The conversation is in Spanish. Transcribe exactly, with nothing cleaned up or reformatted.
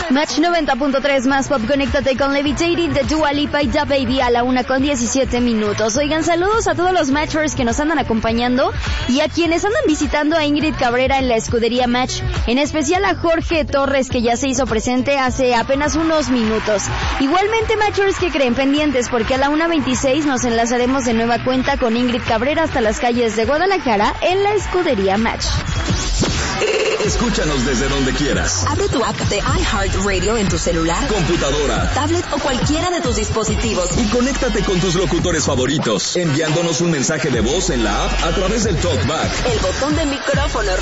Match noventa punto tres más pop, conéctate con Levitating de Dua Lipa y Da Baby a la una con diecisiete minutos. Oigan, saludos a todos los Matchers que nos andan acompañando y a quienes andan visitando a Ingrid Cabrera en la escudería Match, en especial a Jorge Torres, que ya se hizo presente hace apenas unos minutos. Igualmente, Matchers, que creen pendientes porque a la una veintiséis nos enlazaremos de nueva cuenta con Ingrid Cabrera hasta las calles de Guadalajara en la escudería Match. Escúchanos desde donde quieras. Abre tu app de iHeartRadio en tu celular, computadora, tablet o cualquiera de tus dispositivos y conéctate con tus locutores favoritos, enviándonos un mensaje de voz en la app a través del TalkBack, el botón de micrófono